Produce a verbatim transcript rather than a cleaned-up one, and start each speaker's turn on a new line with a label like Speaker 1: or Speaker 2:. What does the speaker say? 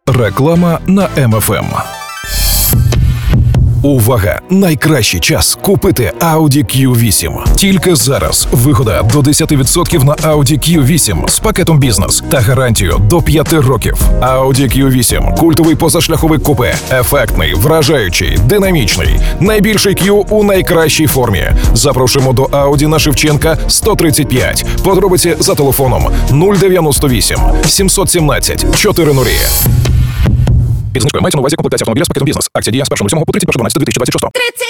Speaker 1: Реклама на Ем Еф Ем. Увага! Найкращий час купити Audi кью вісім. Тільки зараз вигода до десять відсотків на Audi кью вісім з пакетом бізнес та гарантію до п'яти років. Audi кью вісім – культовий позашляховик купе. Ефектний, вражаючий, динамічний. Найбільший Q у найкращій формі. Запрошуємо до Audi на Шевченка сто тридцять п'ять. Подробиці за телефоном нуль дев'яносто вісім сімсот сімнадцять чотирнадцять. Підзнижкою мається на увазі комплектація автомобіля з пакетом бізнес. Акція діє з першого лютого по тридцять перше дванадцяте дві тисячі двадцять шостого.